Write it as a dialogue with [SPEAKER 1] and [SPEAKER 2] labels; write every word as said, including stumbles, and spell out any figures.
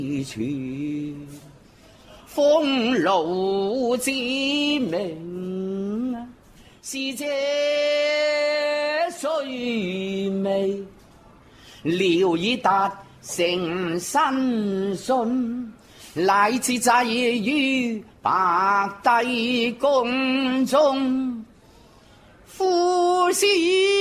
[SPEAKER 1] 去，风露之名，是这水味，聊以达成身信，乃至祭於白帝宮中，夫士。